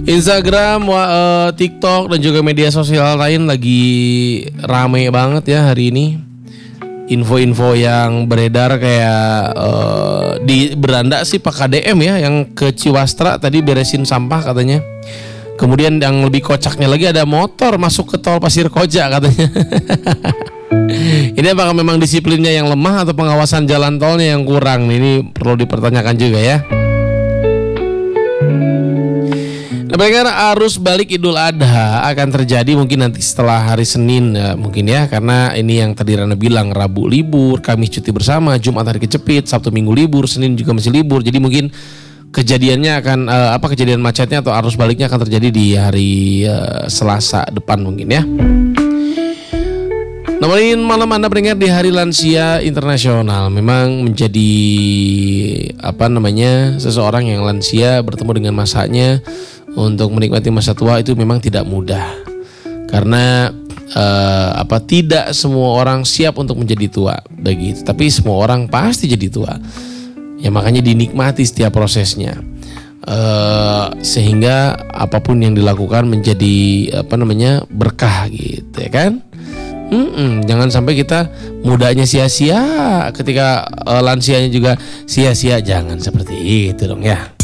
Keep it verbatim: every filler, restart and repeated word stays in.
Instagram, wa- eh, TikTok dan juga media sosial lain lagi rame banget ya hari ini. Info-info yang beredar kayak eh, di beranda sih Pak K D M ya, yang ke Ciwastra tadi beresin sampah katanya. Kemudian yang lebih kocaknya lagi ada motor masuk ke tol Pasir Koja katanya. Ini apakah memang disiplinnya yang lemah atau pengawasan jalan tolnya yang kurang? Ini perlu dipertanyakan juga ya. Nah, pendengar, arus balik Idul Adha akan terjadi mungkin nanti setelah hari Senin ya, mungkin ya, karena ini yang tadi Rana bilang, Rabu libur, Kamis cuti bersama, Jumat hari kecepit, Sabtu Minggu libur, Senin juga masih libur. Jadi mungkin kejadiannya akan uh, apa kejadian macetnya atau arus baliknya akan terjadi di hari uh, Selasa depan mungkin ya. Nemenin malam Anda pendengar di Hari Lansia Internasional, memang menjadi apa namanya seseorang yang lansia bertemu dengan masanya untuk menikmati masa tua itu memang tidak mudah, karena uh, apa tidak semua orang siap untuk menjadi tua begitu, tapi semua orang pasti jadi tua. Ya makanya dinikmati setiap prosesnya, uh, sehingga apapun yang dilakukan menjadi apa namanya berkah gitu ya kan. Mm-mm, jangan sampai kita mudanya sia-sia ketika uh, lansianya juga sia-sia, jangan seperti itu dong ya.